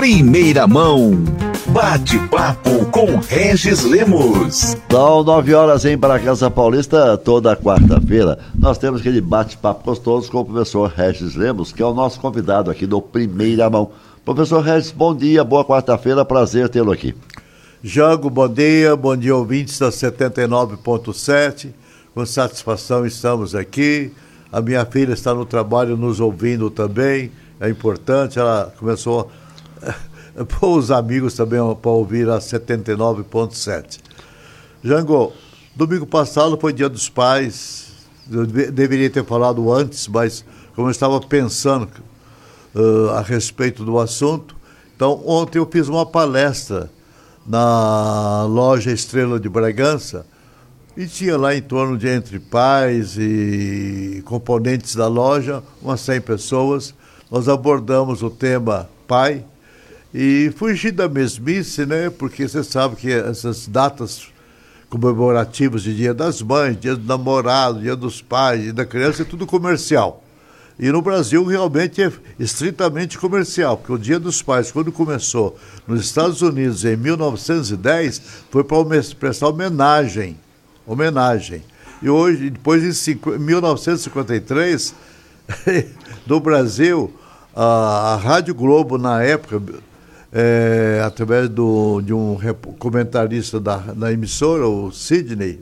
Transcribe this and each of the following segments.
Primeira Mão. Bate-papo com Regis Lemos. São 9 horas em Bragança Paulista, toda quarta-feira. Nós temos aquele bate-papo gostoso com o professor Regis Lemos, que é o nosso convidado aqui do Primeira Mão. Professor Regis, bom dia, boa quarta-feira, prazer tê-lo aqui. Jango, bom dia ouvintes da 79.7, com satisfação estamos aqui. A minha filha está no trabalho nos ouvindo também, é importante, ela começou a pôr os amigos também para ouvir a 79.7. Jango, domingo passado foi Dia dos Pais, eu deveria ter falado antes, mas como eu estava pensando a respeito do assunto, então ontem eu fiz uma palestra na loja Estrela de Bragança, e tinha lá em torno de entre pais e componentes da loja, umas 100 pessoas. Nós abordamos o tema pai e fugi da mesmice, né? Porque você sabe que essas datas comemorativas de Dia das Mães, Dia do Namorado, Dia dos Pais, Dia da Criança, é tudo comercial. E no Brasil realmente é estritamente comercial, porque o Dia dos Pais, quando começou nos Estados Unidos em 1910, foi para prestar homenagem. E hoje, depois em 1953, no Brasil, a Rádio Globo, na época, através de um comentarista da emissora, o Sidney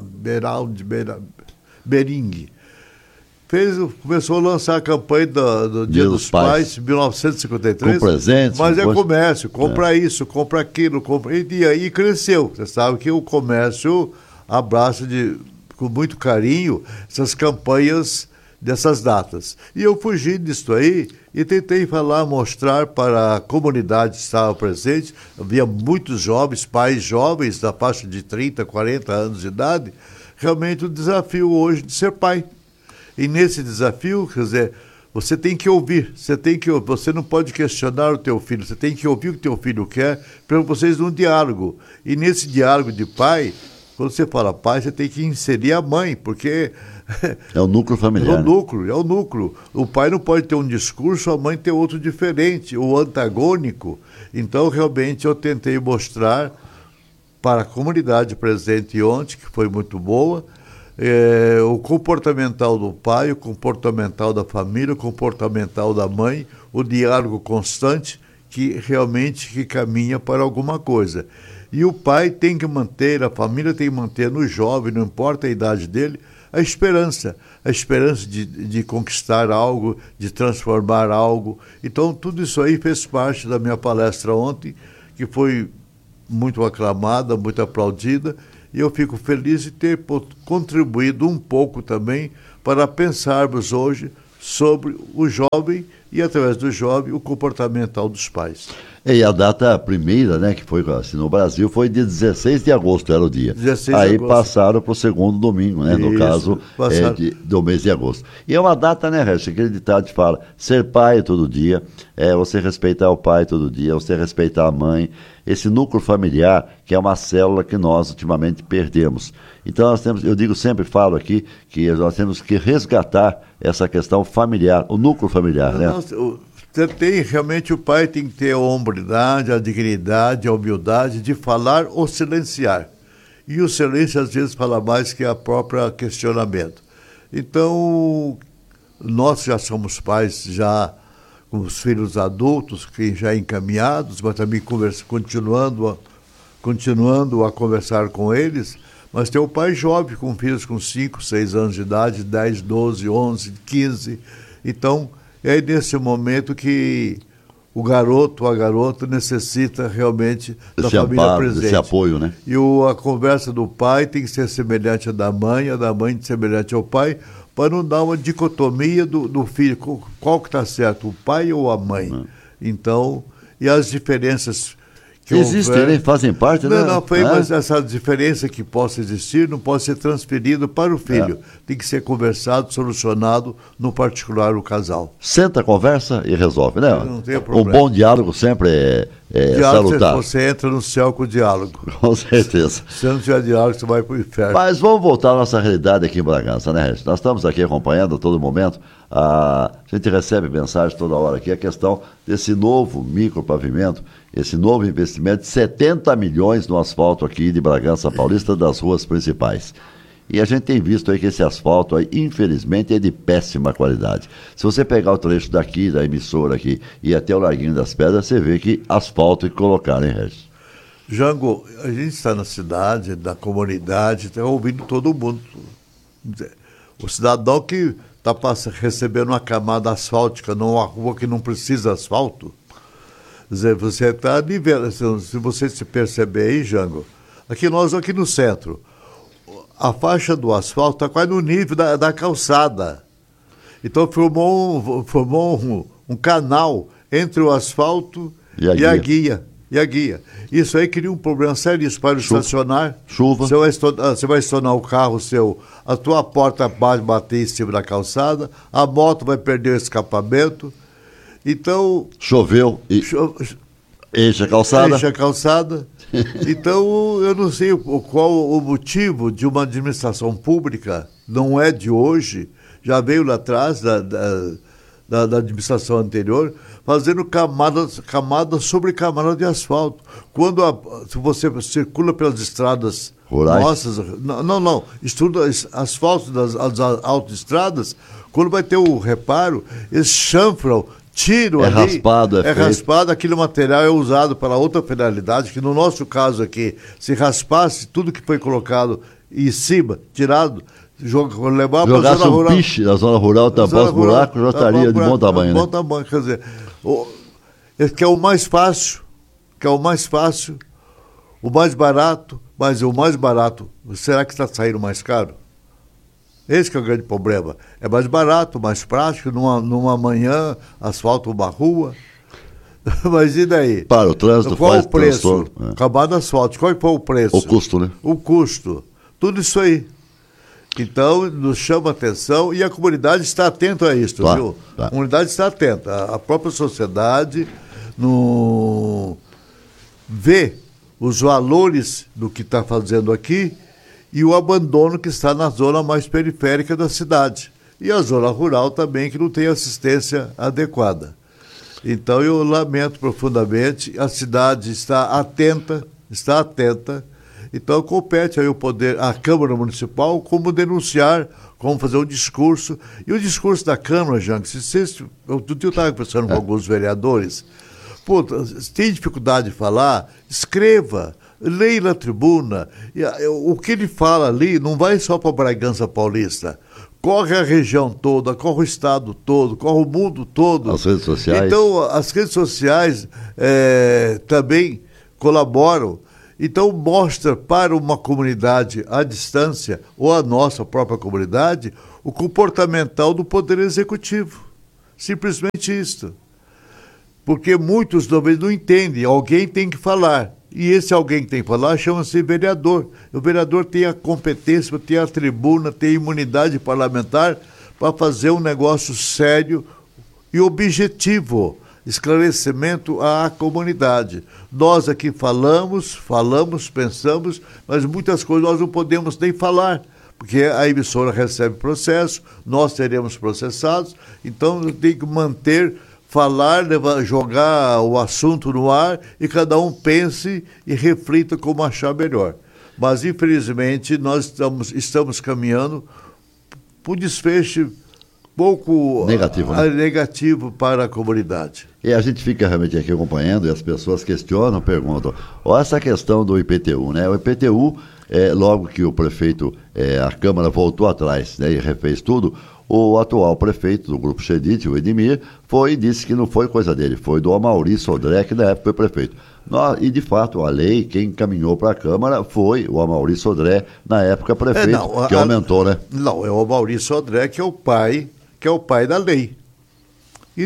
Bering, começou a lançar a campanha do Dia dos Pais em 1953. Com presentes. Mas é comércio, compra isso, compra aquilo, e aí cresceu. Você sabe que o comércio abraça com muito carinho essas campanhas dessas datas. E eu fugi disso aí e tentei mostrar para a comunidade que estava presente. Havia muitos jovens, pais jovens da faixa de 30, 40 anos de idade, realmente o desafio hoje de ser pai. E nesse desafio, quer dizer, você tem que ouvir, você não pode questionar o teu filho, você tem que ouvir o que o teu filho quer para vocês num diálogo. E nesse diálogo de pai, quando você fala pai, você tem que inserir a mãe, porque é o núcleo familiar. É o núcleo. O pai não pode ter um discurso, a mãe ter outro diferente, ou antagônico. Então, realmente, eu tentei mostrar para a comunidade presente ontem, que foi muito boa, o comportamental do pai, o comportamental da família, o comportamental da mãe, o diálogo constante que realmente caminha para alguma coisa. E o pai tem que manter, a família tem que manter no jovem, não importa a idade dele, a esperança de conquistar algo, de transformar algo. Então, tudo isso aí fez parte da minha palestra ontem, que foi muito aclamada, muito aplaudida, e eu fico feliz de ter contribuído um pouco também para pensarmos hoje sobre o jovem e, através do jovem, o comportamental dos pais. E a data primeira, né, que foi assim, no Brasil, foi dia 16 de agosto, era o dia. 16 aí de agosto. Passaram para o segundo domingo, né, no caso do mês de agosto. E é uma data, né, Regis, aquele ditado que fala, ser pai todo dia, você respeitar o pai todo dia, você respeitar a mãe, esse núcleo familiar, que é uma célula que nós ultimamente perdemos. Então nós temos, eu falo aqui, que nós temos que resgatar essa questão familiar, o núcleo familiar, né? Realmente o pai tem que ter a hombridade, a dignidade, a humildade de falar ou silenciar. E o silêncio às vezes fala mais que a própria questionamento. Então, nós já somos pais, já com os filhos adultos, que já encaminhados, mas também continuando a conversar com eles. Mas tem o pai jovem, com filhos com 5, 6 anos de idade, 10, 12, 11, 15. Então, é nesse momento que o garoto ou a garota necessita realmente da família presente. Esse apoio, né? E a conversa do pai tem que ser semelhante à da mãe, a da mãe semelhante ao pai, para não dar uma dicotomia do filho. Qual que está certo, o pai ou a mãe? Então, e as diferenças que existem, né? Fazem parte, né? Mas essa diferença que possa existir não pode ser transferida para o filho. Tem que ser conversado, solucionado, no particular, o casal. Senta, conversa e resolve, né? Não tem problema. Um bom diálogo sempre salutar. Você entra no céu com o diálogo. Com certeza. Se não tiver diálogo, você vai para o inferno. Mas vamos voltar à nossa realidade aqui em Bragança, né, Regis? Nós estamos aqui acompanhando a todo momento. A gente recebe mensagem toda hora aqui, a questão desse novo micropavimento, esse novo investimento de 70 milhões no asfalto aqui de Bragança Paulista, das ruas principais. E a gente tem visto aí que esse asfalto aí, infelizmente, é de péssima qualidade. Se você pegar o trecho daqui, da emissora aqui, e até o Larguinho das Pedras, você vê que asfalto que colocaram, hein, Regis? Jango, a gente está na cidade, na comunidade, está ouvindo todo mundo. O cidadão que está recebendo uma camada asfáltica numa rua que não precisa asfalto, quer dizer, você está nivelando. Se você se perceber aí, Jango, nós aqui no centro, a faixa do asfalto está quase no nível da calçada. Então formou um canal entre o asfalto e a guia. Isso aí cria um problema sério para estacionar. Chuva. Você vai estacionar o carro seu, a tua porta vai bater em cima da calçada, a moto vai perder o escapamento. Então... Choveu e enche a calçada. Então, eu não sei qual o motivo de uma administração pública, não é de hoje, já veio lá atrás da administração anterior, fazendo camada sobre camada de asfalto. Se você circula pelas estradas rurais? Nossas, não, estuda asfalto das autoestradas, quando vai ter o reparo, eles chanfram, tiram ali. Raspado, aquele material é usado para outra finalidade, que no nosso caso aqui, se raspasse tudo que foi colocado em cima, tirado, levar para a zona rural. Piche na zona rural, tampar os buracos, já estaria de bom tamanho, né? Bom tamanho, quer dizer, que é o mais fácil, o mais barato, mas o mais barato, será que está saindo mais caro? Esse que é o grande problema. É mais barato, mais prático, numa manhã, asfalto uma rua. Mas e daí? Para o trânsito, qual o preço? Camada asfalto, qual foi o preço? O custo, né? O custo. Tudo isso aí. Então, nos chama a atenção e a comunidade está atenta a isso, viu? A comunidade está atenta. A própria sociedade vê os valores do que está fazendo aqui e o abandono que está na zona mais periférica da cidade. E a zona rural também, que não tem assistência adequada. Então, eu lamento profundamente, a cidade está atenta, então compete aí o poder, a Câmara Municipal, como denunciar, como fazer um discurso. E o discurso da Câmara, Jean, outro dia eu estava conversando com alguns vereadores, se tem dificuldade de falar, escreva, leia na tribuna. O que ele fala ali não vai só para Bragança Paulista. Corre a região toda, corre o estado todo, corre o mundo todo. As redes sociais. Então, as redes sociais também colaboram. Então, mostra para uma comunidade à distância, ou a nossa própria comunidade, o comportamental do Poder Executivo. Simplesmente isso. Porque muitos talvez não entendem, alguém tem que falar. E esse alguém que tem que falar chama-se vereador. O vereador tem a competência, tem a tribuna, tem a imunidade parlamentar para fazer um negócio sério e objetivo, esclarecimento à comunidade. Nós aqui falamos, pensamos, mas muitas coisas nós não podemos nem falar, porque a emissora recebe processo, nós seremos processados, então tem que falar, jogar o assunto no ar e cada um pense e reflita como achar melhor. Mas, infelizmente, nós estamos caminhando para um desfecho pouco negativo para a comunidade. E a gente fica realmente aqui acompanhando e as pessoas questionam, perguntam. Olha essa questão do IPTU, né? O IPTU, logo que o prefeito, a Câmara voltou atrás, né, e refez tudo, o atual prefeito do Grupo Chedid, o Edmir, disse que não foi coisa dele, foi do Amaury Sodré, que na época foi prefeito. E, de fato, a lei, quem encaminhou para a Câmara foi o Amaury Sodré, na época prefeito, que aumentou, né? Não, é o Amaury Sodré que é o pai da lei. E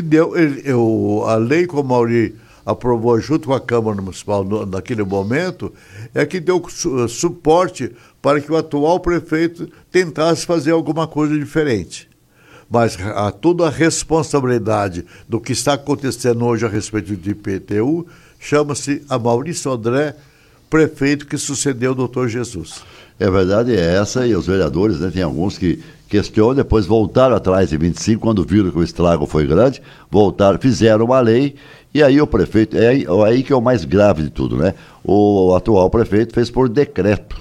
a lei que o Amaury aprovou junto com a Câmara Municipal naquele momento, é que deu suporte para que o atual prefeito tentasse fazer alguma coisa diferente. mas toda a responsabilidade do que está acontecendo hoje a respeito de IPTU chama-se a Maurício André, prefeito que sucedeu o doutor Jesus. É verdade, é essa, e os vereadores, né, tem alguns que questionam, depois voltaram atrás em 25, quando viram que o estrago foi grande, voltaram, fizeram uma lei, e aí o prefeito, é aí que é o mais grave de tudo, né? O atual prefeito fez por decreto.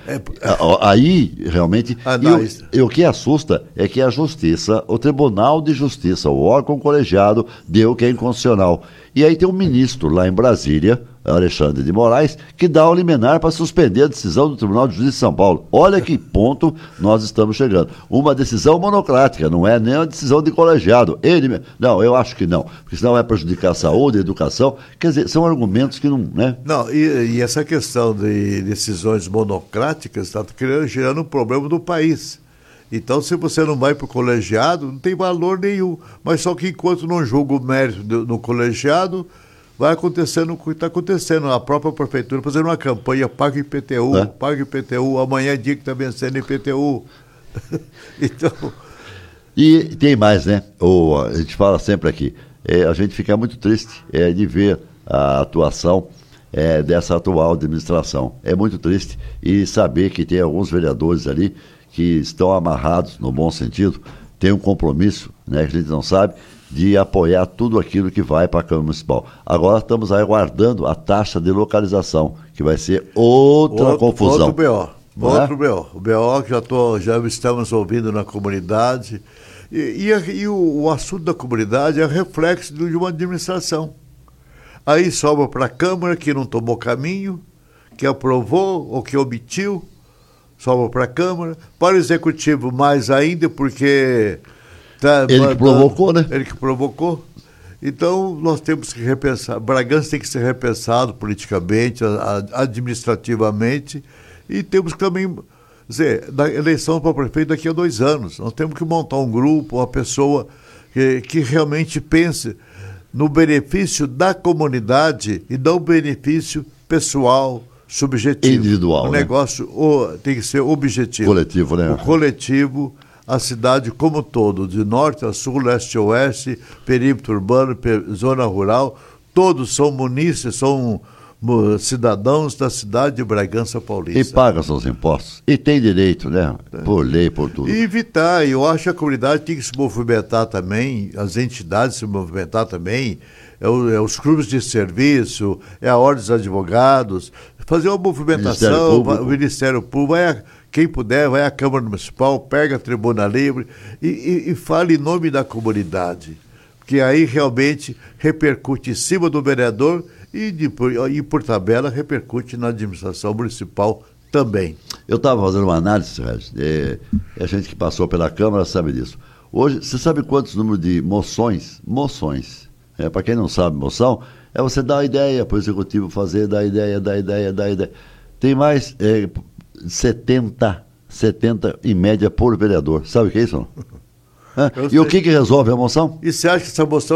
Aí, realmente, e o que assusta é que a Justiça, o Tribunal de Justiça, o órgão colegiado, deu que é inconstitucional. E aí tem um ministro lá em Brasília, Alexandre de Moraes, que dá o liminar para suspender a decisão do Tribunal de Justiça de São Paulo. Olha que ponto nós estamos chegando. Uma decisão monocrática, não é nem uma decisão de colegiado. Não, eu acho que não, porque senão vai prejudicar a saúde, a educação. Quer dizer, são argumentos que não... né? Não, e essa questão de decisões monocráticas está gerando um problema do país. Então, se você não vai para o colegiado, não tem valor nenhum. Mas só que enquanto não julga o mérito no colegiado, vai acontecendo o que está acontecendo. A própria prefeitura fazendo uma campanha, paga IPTU, amanhã é dia que está vencendo IPTU. Então... E tem mais, né? A gente fala sempre aqui, a gente fica muito triste de ver a atuação dessa atual administração. É muito triste e saber que tem alguns vereadores ali que estão amarrados, no bom sentido, tem um compromisso, né, que a gente não sabe, de apoiar tudo aquilo que vai para a Câmara Municipal. Agora estamos aguardando a taxa de localização, que vai ser outra confusão. Outro BO. O BO que já estamos ouvindo na comunidade. E o assunto da comunidade é reflexo de uma administração. Aí sobra para a Câmara, que não tomou caminho, que aprovou ou que omitiu, sobra para a Câmara, para o Executivo mais ainda, porque... Ele que provocou, né? Ele que provocou. Então, nós temos que repensar. Bragança tem que ser repensado politicamente, administrativamente, e temos que também... dizer, na eleição para prefeito daqui a 2 anos, nós temos que montar um grupo, uma pessoa que realmente pense no benefício da comunidade e não benefício pessoal, subjetivo. Individual, o negócio tem que ser objetivo. Coletivo, né? O coletivo, a cidade como um todo, de norte a sul, leste a oeste, perímetro urbano, zona rural, todos são munícipes, são cidadãos da cidade de Bragança Paulista. E pagam seus impostos. E tem direito, né? Por lei, por tudo. E evitar, eu acho que a comunidade tem que se movimentar também, as entidades se movimentar também, os clubes de serviço, a ordem dos advogados, fazer uma movimentação, o Ministério Público, quem puder, vai à Câmara Municipal, pega a tribuna livre e fale em nome da comunidade. Porque aí realmente repercute em cima do vereador e por tabela, repercute na administração municipal também. Eu estava fazendo uma análise, Regis, a gente que passou pela Câmara sabe disso. Hoje, você sabe quantos números de moções? Para quem não sabe, moção é você dar a ideia para o Executivo fazer, dar ideia. Tem mais 70 em média por vereador. Sabe o que é isso? E o que resolve a moção? E você acha que essa moção